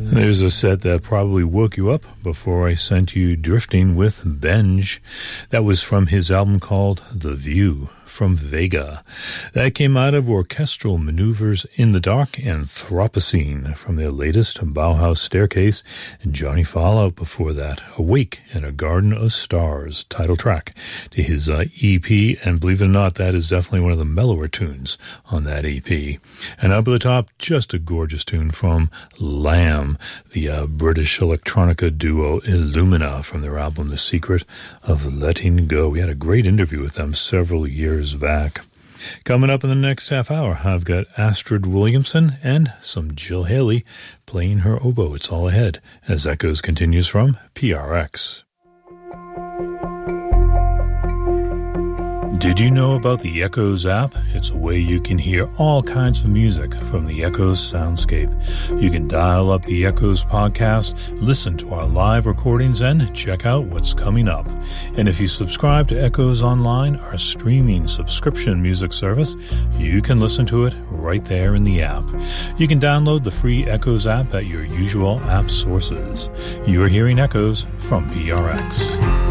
There's a set that probably woke you up before I sent you drifting with Benj. That was from his album called The View from Vega. That came out of Orchestral Maneuvers in the Dark and Thropocene from their latest Bauhaus Staircase, and Johnny Fallout before that, Awake in a Garden of Stars, title track to his EP, and believe it or not, that is definitely one of the mellower tunes on that EP. And up at the top, just a gorgeous tune from Lamb, the British electronica duo Illumina from their album The Secret of Letting Go. We had a great interview with them several years back. Coming up in the next half hour, I've got Astrid Williamson and some Jill Haley playing her oboe. It's all ahead as Echoes continues from PRX. Did you know about the Echoes app? It's a way you can hear all kinds of music from the Echoes soundscape. You can dial up the Echoes podcast, listen to our live recordings, and check out what's coming up. And if you subscribe to Echoes Online, our streaming subscription music service, you can listen to it right there in the app. You can download the free Echoes app at your usual app sources. You're hearing Echoes from PRX.